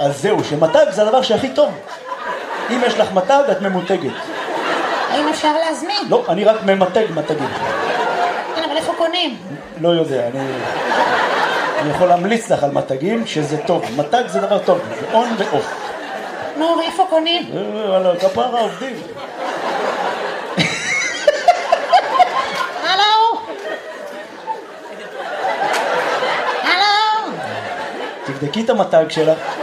אז זהו, שמתג זה הדבר שהכי טוב. אם יש לך מתג, את ממותגת. האם אפשר להזמין? לא, אני רק ממתג מתגים. כן, אבל איפה קונים? לא יודע, אני יכול להמליץ לך על מתגים שזה טוב. מתג זה דבר טוב, זה און ואוף. נו, ואיפה קונים? על כפרה עובדים. הלו? הלו? תבדקי את המתג שלך.